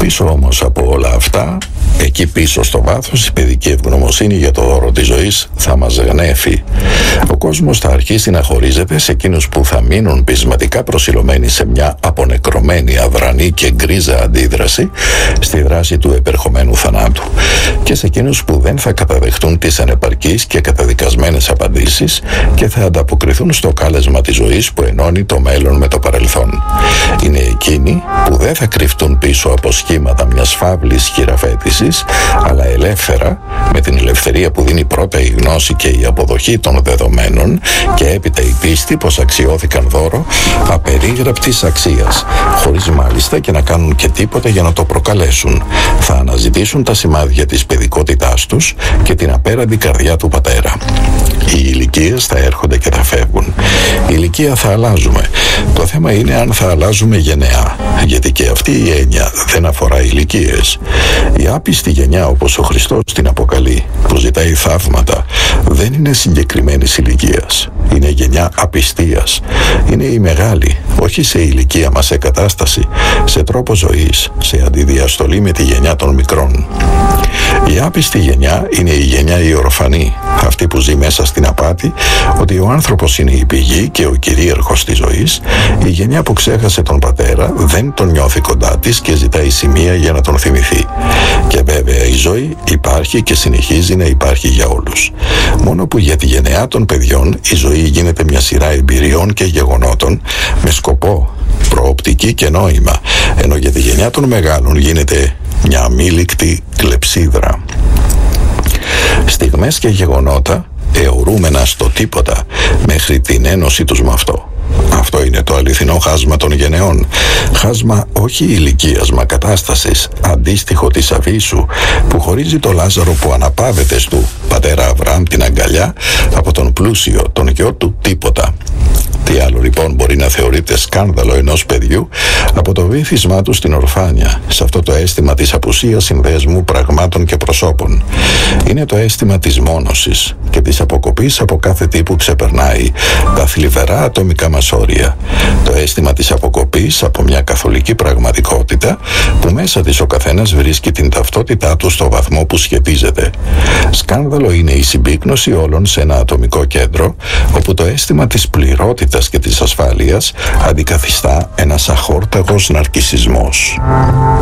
Πίσω όμως από όλα αυτά, εκεί πίσω στο βάθος, η παιδική ευγνωμοσύνη για το δώρο της ζωής θα μας γνέφει. Ο κόσμος θα αρχίσει να χωρίζεται σε εκείνους που θα μείνουν πεισματικά προσιλωμένοι σε μια απονεκρωμένη, αδρανή και γκρίζα αντίδραση στη δράση του επερχομένου θανάτου, και σε εκείνους που δεν θα καταδεχτούν τις ανεπαρκείς και καταδικασμένες απαντήσεις και θα ανταποκριθούν στο κάλεσμα της ζωής που ενώνει το μέλλον με το παρελθόν. Είναι εκείνοι που δεν θα κρυφτούν πίσω από σχήματα μιας φαύλης χειραφέτησης, αλλά ελεύθερα, με την ελευθερία που δίνει πρώτα η γνώση και η αποδοχή των δεδομένων και έπειτα η πίστη πως αξιώθηκαν δώρο απερίγραπτης αξίας, χωρίς μάλιστα και να κάνουν και τίποτα για να το προκαλέσουν. Θα αναζητήσουν τα σημάδια της παιδικότητάς τους και την απέραντη καρδιά του πατέρα. Οι ηλικίες θα έρχονται και θα φεύγουν. Η ηλικία θα αλλάζουμε. Το θέμα είναι αν θα αλλάζουμε γενναία, γιατί και αυτή η έννοια δεν αφορά ηλικίες. Η άπιστη γενιά, όπως ο Χριστός την αποκαλεί, που ζητάει θαύματα, δεν είναι συγκεκριμένης ηλικίας. Είναι γενιά απιστίας. Είναι η μεγάλη, όχι σε ηλικία μας, σε κατάσταση, σε τρόπο ζωής, σε αντιδιαστολή με τη γενιά των μικρών. Η άπιστη γενιά είναι η γενιά η ορφανή, αυτή που ζει μέσα στην απάτη ότι ο άνθρωπος είναι η πηγή και ο κυρίαρχος της ζωής, η γενιά που ξέχασε τον πατέρα, δεν τον νιώθει κοντά της και ζητάει σημεία για να τον θυμηθεί. Και βέβαια η ζωή υπάρχει και συνεχίζει να υπάρχει για όλους. Μόνο που για τη γενεά των παιδιών η ζωή γίνεται μια σειρά εμπειριών και γεγονότων με σκοπό, προοπτική και νόημα, ενώ για τη γενιά των μεγάλων γίνεται μια αμήλικτη κλεψίδρα. Στιγμές και γεγονότα αιωρούμενα στο τίποτα μέχρι την ένωση τους με αυτό. Αυτό είναι το αληθινό χάσμα των γενεών. Χάσμα όχι ηλικίας μα κατάστασης, αντίστοιχο της Αβίσου που χωρίζει το Λάζαρο που αναπαύεται στου πατέρα Αβραάμ την αγκαλιά από τον πλούσιο, τον γιο του τίποτα. Τι άλλο λοιπόν μπορεί να θεωρείται σκάνδαλο ενός παιδιού από το βύθισμά του στην ορφάνια, σε αυτό το αίσθημα της απουσίας συνδέσμου πραγμάτων και προσώπων. Είναι το αίσθημα της μόνωσης και της αποκοπής από κάθε τι που ξεπερνάει τα θλιβερά ατομικά μας όρια. Το αίσθημα της αποκοπής από μια καθολική πραγματικότητα που μέσα της ο καθένας βρίσκει την ταυτότητά του στο βαθμό που σχετίζεται. Σκάνδαλο είναι η συμπίκνωση όλων σε ένα ατομικό κέντρο, όπου το αίσθημα της πληρότητας και της ασφάλειας αντικαθιστά ένας αχόρταγος ναρκισσισμός.